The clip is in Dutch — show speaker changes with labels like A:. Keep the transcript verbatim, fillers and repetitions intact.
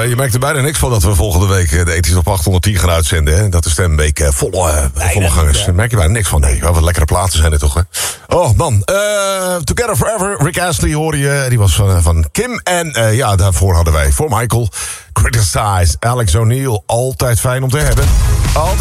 A: uh, je merkt er bijna niks van dat we volgende week uh, de Ethisch op achthonderdtien gaan uitzenden. Hè? Dat is de week uh, volle, uh, volle gangers. Daar merk je bijna niks van. Nee, wat lekkere platen zijn er toch, hè? Oh, man. Uh, Together Forever. Rick Astley hoorde je. Die was van, van Kim. En uh, ja, daarvoor hadden wij voor Michael Criticize. Alex O'Neill. Altijd fijn om te hebben. Altijd